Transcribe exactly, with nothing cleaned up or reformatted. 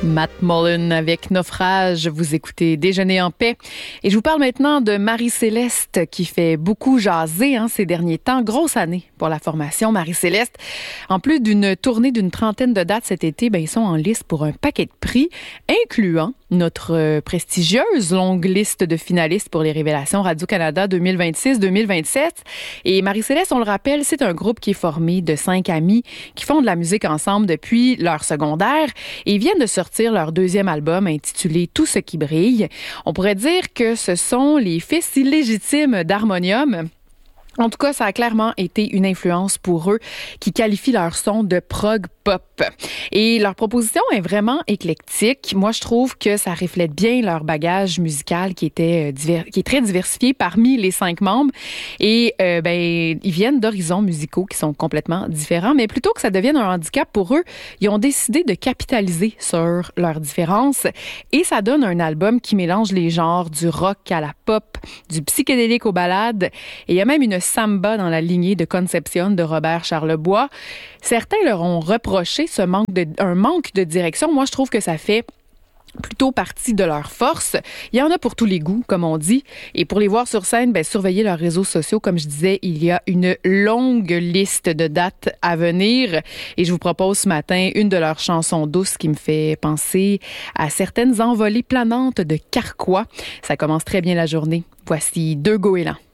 Matt Mullen avec Naufrage, vous écoutez Déjeuner en paix. Et je vous parle maintenant de Marie-Céleste qui fait beaucoup jaser hein, ces derniers temps. Grosse année pour la formation Marie-Céleste. En plus d'une tournée d'une trentaine de dates cet été, ben, ils sont en liste pour un paquet de prix, incluant notre prestigieuse longue liste de finalistes pour les Révélations Radio-Canada deux mille vingt-six deux mille vingt-sept. Et Marie-Céleste, on le rappelle, c'est un groupe qui est formé de cinq amis qui font de la musique ensemble depuis leur secondaire et ils viennent de sortir leur deuxième album intitulé Tout ce qui brille. On pourrait dire que ce sont les fils illégitimes d'Harmonium. En tout cas, ça a clairement été une influence pour eux qui qualifient leur son de prog pop. Et leur proposition est vraiment éclectique. Moi, je trouve que ça reflète bien leur bagage musical qui était divers, qui est très diversifié parmi les cinq membres. Et euh, ben, ils viennent d'horizons musicaux qui sont complètement différents. Mais plutôt que ça devienne un handicap pour eux, ils ont décidé de capitaliser sur leurs différences. Et ça donne un album qui mélange les genres du rock à la pop, du psychédélique aux ballades. Et il y a même une samba dans la lignée de Concepción de Robert Charlebois. Certains leur ont reproché ce manque de, un manque de direction. Moi, je trouve que ça fait plutôt partie de leur force. Il y en a pour tous les goûts, comme on dit. Et pour les voir sur scène, ben, surveillez leurs réseaux sociaux. Comme je disais, il y a une longue liste de dates à venir. Et je vous propose ce matin une de leurs chansons douces qui me fait penser à certaines envolées planantes de Carquois. Ça commence très bien la journée. Voici Deux goélands.